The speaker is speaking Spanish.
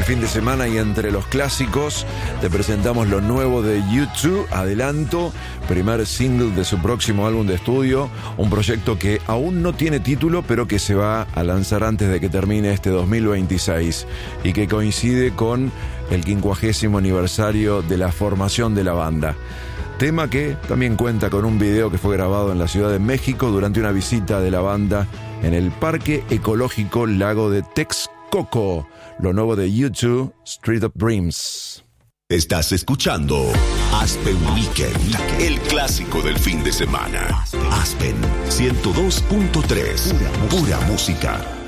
fin de semana y entre los clásicos te presentamos lo nuevo de U2, adelanto, primer single de su próximo álbum de estudio, un proyecto que aún no tiene título pero que se va a lanzar antes de que termine este 2026 y que coincide con el 50º aniversario de la formación de la banda. Tema que también cuenta con un video que fue grabado en la Ciudad de México durante una visita de la banda en el Parque Ecológico Lago de Texcoco. Lo nuevo de U2, Street of Dreams. Estás escuchando Aspen Weekend, el clásico del fin de semana. Aspen 102.3, pura música.